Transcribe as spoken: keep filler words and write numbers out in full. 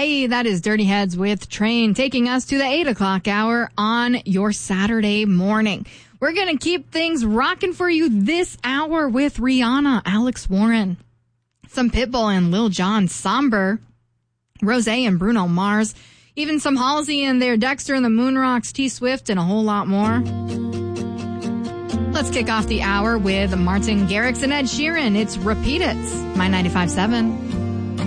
Hey, that is Dirty Heads with Train, taking us to the eight o'clock hour on your Saturday morning. We're going to keep things rocking for you this hour with Rihanna, Alex Warren, some Pitbull and Lil Jon, Somber, Rosé and Bruno Mars, even some Halsey and their Dexter and the Moonrocks, T Swift, and a whole lot more. Let's kick off the hour with Martin Garrix and Ed Sheeran. It's Repeat It, My ninety-five point seven.